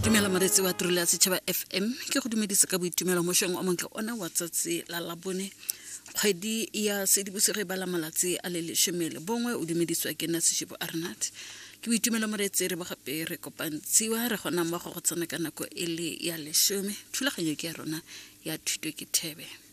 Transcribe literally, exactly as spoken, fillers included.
Dumela moretsi wa Trula Setšhaba F M ke go dumedisa ka boitumelo mo shong o montle ona wa tsatsi la labone kgwedi ya Sedibosigo ba la malatsi a le leshome bongwe o dumediswa ke nna Seshibo Arnat ke boitumelo moretsi re ba gape re kopantsiwa re gona mmogo go tsena ka nako e le ya leshome thulaganyo ke ya rona ya thuto ke thebe